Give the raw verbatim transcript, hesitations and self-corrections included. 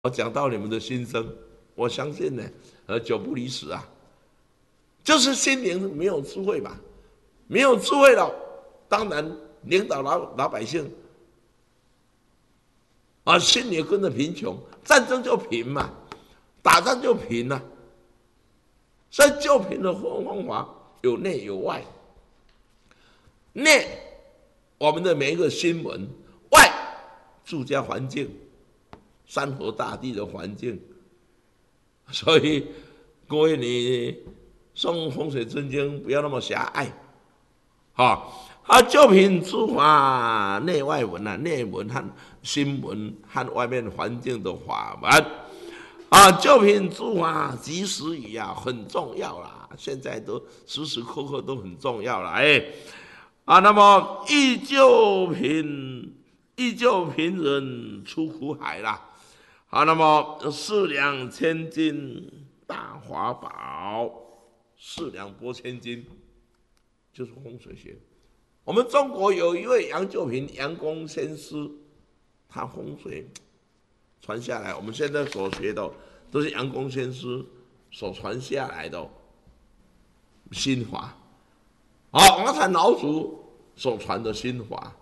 我讲到你们的心声，我相信呢，呃，久不离十啊，就是心灵没有智慧吧，没有智慧了，当然领导老老百姓啊，心里跟着贫穷，战争就贫嘛，打仗就贫了、啊，所以救贫的方法有内有外，内我们的每一个新闻，外住家环境。山河大地的环境，所以各位你送风水真经不要那么狭隘，哈啊，救贫之法内外文啊，内文和新闻和外面环境的法门啊，救贫之法及时雨啊很重要啦，现在都时时刻刻都很重要啦，哎啊，那么欲救贫，欲救贫人出苦海啦。好，那么四两千斤大法宝，四两拨千斤，就是风水学。我们中国有一位杨救平杨公先师，他风水传下来，我们现在所学的都是杨公先师所传下来的心法。好，我才老祖所传的心法。